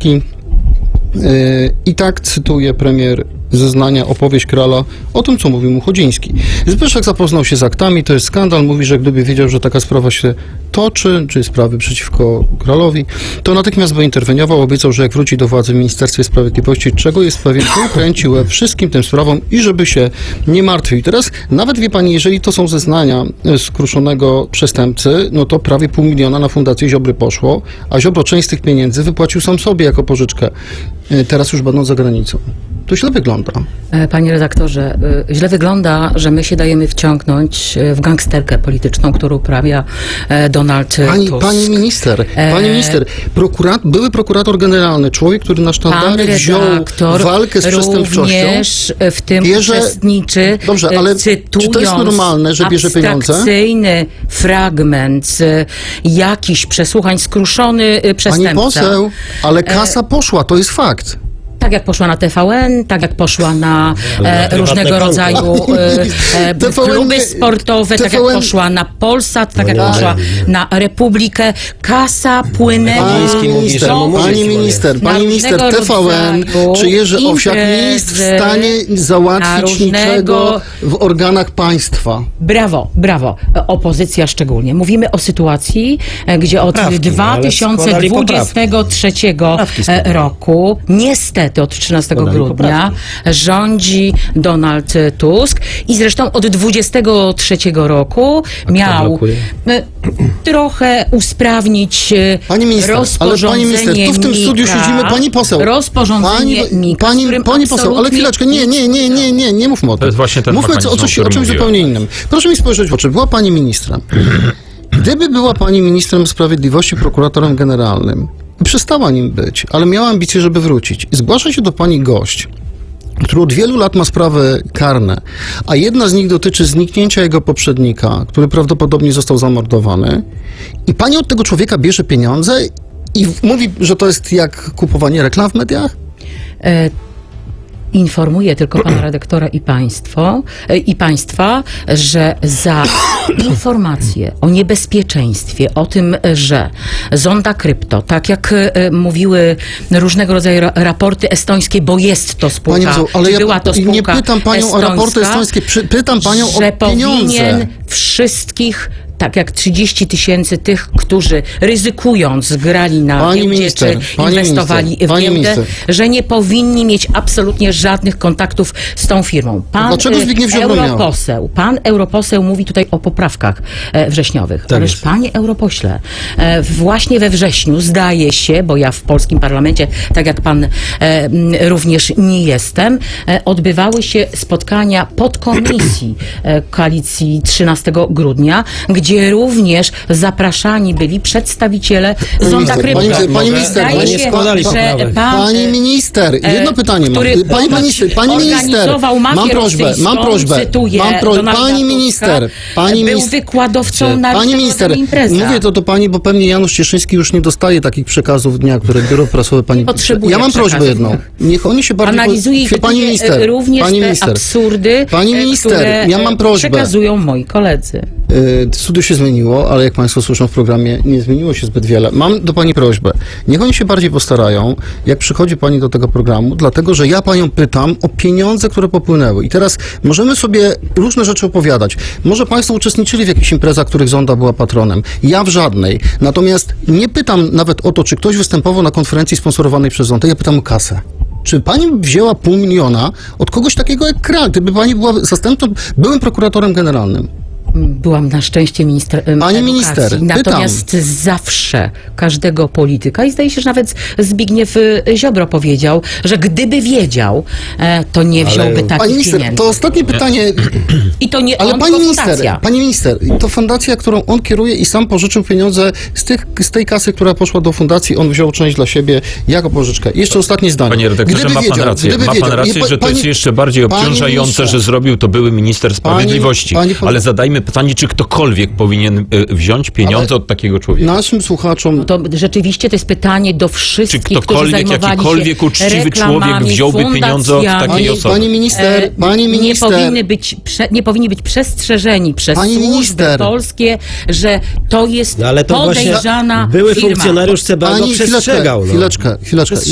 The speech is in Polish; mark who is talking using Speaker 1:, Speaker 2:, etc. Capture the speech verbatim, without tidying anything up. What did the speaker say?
Speaker 1: Kaczyński yy, i tak cytuje premier zeznania, opowieść Krala o tym, co mówił mu Chodziński. Zbyszek zapoznał się z aktami, to jest skandal, mówi, że gdyby wiedział, że taka sprawa się toczy, czy sprawy przeciwko Kralowi, to natychmiast by interweniował, obiecał, że jak wróci do władzy w Ministerstwie Sprawiedliwości, czego jest pewien, to kręci łeb wszystkim tym sprawom i żeby się nie martwił. I teraz, nawet wie pani, jeżeli to są zeznania skruszonego przestępcy, no to prawie pół miliona na Fundację Ziobry poszło, a Ziobro część z tych pieniędzy wypłacił sam sobie jako pożyczkę. Teraz już będą za granicą. To źle wygląda.
Speaker 2: Panie redaktorze, źle wygląda, że my się dajemy wciągnąć w gangsterkę polityczną, którą uprawia Donald
Speaker 1: pani,
Speaker 2: Tusk.
Speaker 1: Pani minister, pani minister, prokurat, były prokurator generalny, człowiek, który na sztandary wziął walkę z przestępczością,
Speaker 2: również w tym
Speaker 1: bierze,
Speaker 2: uczestniczy,
Speaker 1: dobrze, ale
Speaker 2: cytując
Speaker 1: czy to jest normalne, że bierze pieniądze?
Speaker 2: abstrakcyjny fragment z jakichś przesłuchań, skruszony przestępca.
Speaker 1: Pani poseł, ale kasa poszła, to jest fakt.
Speaker 2: Tak jak poszła na T V N, tak jak poszła na e, różnego rodzaju e, e, kluby sportowe, tak jak poszła na Polsat, tak jak poszła na Republikę. Kasa płynęła.
Speaker 1: Pani minister, pani minister, pani minister, T V N czy Jerzy Owsiak nie jest w stanie załatwić niczego w organach państwa.
Speaker 2: Brawo, brawo. Opozycja szczególnie. Mówimy o sytuacji, gdzie od
Speaker 3: Poprawki,
Speaker 2: dwa tysiące dwudziestego trzeciego roku niestety od trzynastego grudnia rządzi Donald Tusk i zresztą od dwudziestego trzeciego roku miał trochę usprawnić
Speaker 1: pani minister,
Speaker 2: rozporządzenie
Speaker 1: ale pani minister, tu w tym studiu siedzimy pani poseł.
Speaker 2: Rozporządzenie
Speaker 1: pani,
Speaker 2: Mika,
Speaker 1: pani, pani poseł, ale chwileczkę, nie, nie, nie, nie, nie, nie mówmy o tym.
Speaker 4: To jest właśnie ten
Speaker 1: Mówmy o, coś, o czymś zupełnie innym. Proszę mi spojrzeć w oczy. Była pani ministrem. Gdyby była pani ministrem sprawiedliwości, prokuratorem generalnym, przestała nim być, ale miała ambicje, żeby wrócić. I zgłasza się do pani gość, który od wielu lat ma sprawy karne, a jedna z nich dotyczy zniknięcia jego poprzednika, który prawdopodobnie został zamordowany. I pani od tego człowieka bierze pieniądze i mówi, że to jest jak kupowanie reklam w mediach?
Speaker 2: E Informuję tylko pana redaktora i państwo, i państwa, że za informacje o niebezpieczeństwie, o tym, że Zonda Krypto, tak jak mówiły różnego rodzaju raporty estońskie, bo jest to spółka,
Speaker 1: Pani poseł, ale
Speaker 2: czy
Speaker 1: ja
Speaker 2: była to spółka
Speaker 1: nie pytam panią
Speaker 2: estońska,
Speaker 1: o raporty estońskie, przy, pytam panią
Speaker 2: że
Speaker 1: o pieniądze.
Speaker 2: powinien wszystkich, tak jak trzydzieści tysięcy tych, którzy ryzykując grali na
Speaker 1: pani
Speaker 2: giełdzie,
Speaker 1: minister,
Speaker 2: czy
Speaker 1: pani
Speaker 2: inwestowali
Speaker 1: minister,
Speaker 2: w
Speaker 1: pani
Speaker 2: giełdę,
Speaker 1: minister.
Speaker 2: że nie powinni mieć absolutnie żadnych kontaktów z tą firmą. Pan
Speaker 1: Dlaczego Zbigniew Ziobro miał?
Speaker 2: europoseł, pan europoseł mówi tutaj o poprawkach e, wrześniowych.
Speaker 3: Tak
Speaker 2: Ależ
Speaker 3: jest.
Speaker 2: panie europośle, e, właśnie we wrześniu zdaje się, bo ja w polskim parlamencie, tak jak pan e, m, również nie jestem, e, odbywały się spotkania podkomisji e, koalicji trzynastego grudnia, gdzie również zapraszani byli przedstawiciele Zonda Krypto.
Speaker 1: Pani, pani minister,
Speaker 2: Zdaje
Speaker 1: pani,
Speaker 2: się,
Speaker 3: składali
Speaker 2: że
Speaker 3: poprawek.
Speaker 2: pan,
Speaker 1: pani minister, jedno pytanie mam.
Speaker 2: który
Speaker 1: Pani minister, pani minister,
Speaker 2: organizował mafię
Speaker 1: mam prośbę,
Speaker 2: rosyjską,
Speaker 1: mam prośbę,
Speaker 2: cytuję
Speaker 1: mam pro...
Speaker 2: Donalda
Speaker 1: pani
Speaker 2: Tuska,
Speaker 1: minister, pani
Speaker 2: był
Speaker 1: minister,
Speaker 2: wykładowcą na
Speaker 1: pani minister, mówię to do pani, bo pewnie Janusz Cieszyński już nie dostaje takich przekazów dnia, które biuro prasowe pani...
Speaker 2: potrzebuje
Speaker 1: Ja mam prośbę
Speaker 2: przekazów
Speaker 1: jedną. Niech oni się bardziej...
Speaker 2: analizuje
Speaker 1: po... pani minister,
Speaker 2: również
Speaker 1: pani
Speaker 2: te
Speaker 1: minister,
Speaker 2: absurdy,
Speaker 1: pani minister,
Speaker 2: które
Speaker 1: ja mam prośbę.
Speaker 2: przekazują moi koledzy.
Speaker 1: Studio się zmieniło, ale jak państwo słyszą w programie, nie zmieniło się zbyt wiele. Mam do pani prośbę. Niech oni się bardziej postarają, jak przychodzi pani do tego programu, dlatego, że ja panią pytam o pieniądze, które popłynęły. I teraz możemy sobie różne rzeczy opowiadać. Może państwo uczestniczyli w jakichś imprezach, których Zonda była patronem. Ja w żadnej. Natomiast nie pytam nawet o to, czy ktoś występował na konferencji sponsorowanej przez Zondę. Ja pytam o kasę. Czy pani wzięła pół miliona od kogoś takiego jak Kral? Gdyby pani była zastępcą, byłem prokuratorem generalnym.
Speaker 2: Byłam na szczęście minister
Speaker 1: Pani
Speaker 2: edukacji.
Speaker 1: minister,
Speaker 2: Natomiast
Speaker 1: pytam.
Speaker 2: zawsze każdego polityka, i zdaje się, że nawet Zbigniew Ziobro powiedział, że gdyby wiedział, e, to nie wziąłby
Speaker 3: Ale...
Speaker 2: takich
Speaker 1: Pani minister,
Speaker 2: pieniędzy.
Speaker 1: to ostatnie pytanie...
Speaker 2: I to nie
Speaker 1: Ale
Speaker 2: on,
Speaker 1: pani
Speaker 2: tylko
Speaker 1: minister,
Speaker 2: fundacja.
Speaker 1: pani minister, to fundacja, którą on kieruje i sam pożyczył pieniądze z, tych, z tej kasy, która poszła do fundacji, on wziął część dla siebie jako pożyczkę. I jeszcze ostatnie zdanie.
Speaker 4: Panie redaktorze,
Speaker 1: Gdyby
Speaker 4: ma pan
Speaker 1: wiedział,
Speaker 4: rację,
Speaker 1: gdyby
Speaker 4: ma pan
Speaker 1: wiedział,
Speaker 4: rację,
Speaker 1: nie,
Speaker 4: że to
Speaker 1: pani,
Speaker 4: jest jeszcze bardziej
Speaker 1: panie
Speaker 4: obciążające,
Speaker 1: ministrze,
Speaker 4: że zrobił to były minister sprawiedliwości.
Speaker 1: Pani- pani-
Speaker 4: Ale zadajmy pytanie, czy ktokolwiek powinien y, wziąć pieniądze od takiego człowieka.
Speaker 1: naszym słuchaczom...
Speaker 2: To rzeczywiście to jest pytanie do
Speaker 4: Czy
Speaker 2: wszystkich, którzy
Speaker 4: ktokolwiek,
Speaker 2: zajmowali
Speaker 4: jakikolwiek
Speaker 2: się
Speaker 4: uczciwy człowiek
Speaker 2: reklamami,
Speaker 4: wziąłby pieniądze od
Speaker 2: fundacjami.
Speaker 4: takiej
Speaker 1: Pani,
Speaker 4: osoby?
Speaker 1: pani minister, pani
Speaker 2: E,
Speaker 1: minister...
Speaker 2: Nie powinny być, prze, nie powinni być przestrzeżeni przez
Speaker 1: Pani
Speaker 2: służby
Speaker 1: minister.
Speaker 2: polskie, że to jest
Speaker 3: No ale to właśnie
Speaker 2: podejrzana
Speaker 3: były
Speaker 2: firma.
Speaker 3: funkcjonariusz C B A go
Speaker 1: Pani, chwileczkę,
Speaker 3: przestrzegał. No.
Speaker 1: chwileczkę, chwileczkę.